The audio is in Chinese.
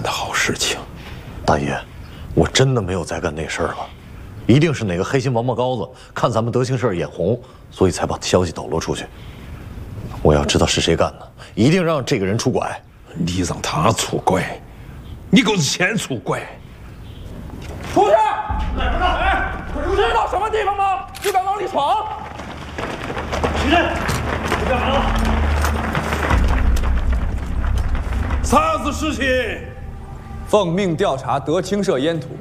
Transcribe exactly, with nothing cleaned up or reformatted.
干的好事情。 大爷，我真的没有再干那事儿了，一定是哪个黑心王八羔子看咱们德兴社眼红，所以才把消息抖落出去。我要知道是谁干的，一定让这个人出拐。 你让他出拐，你狗子先出拐。 出去！哎，知道什么地方吗？就敢往里闯！ 起身！你干嘛了？ 啥子事情？ 奉命调查德清社烟土，